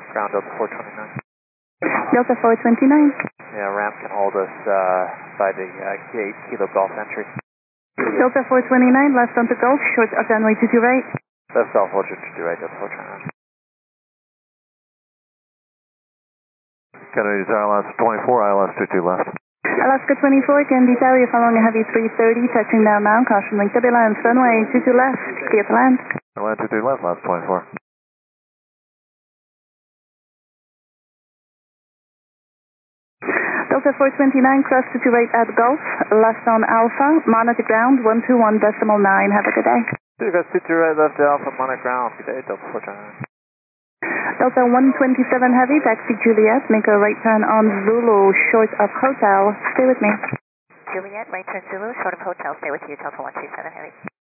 Ground Delta 429. Delta 429. Yeah, ramp can hold us by the gate, Kilo Golf entry. Delta 429, left onto Golf, short of runway 22 right. Left Golf, hold short 22 right, Delta 429. Kennedy Tower, ILS 24, ILS 22 left. Alaska 24, Kennedy Tower, you're following a heavy 330, touching down now, caution link turbulence, runway 22 left, clear to land. Runway 22 left, last 24. Delta 429, cross to right at Golf, left on Alpha, monitor ground 121.9, have a good day. Guys, 22 right, left Alpha, monitor ground, good day, Delta 429. Delta 127 Heavy, taxi Juliet, make a right turn on Zulu, short of Hotel, stay with me. Juliet, right turn Zulu, short of Hotel, stay with you, Delta 127 Heavy.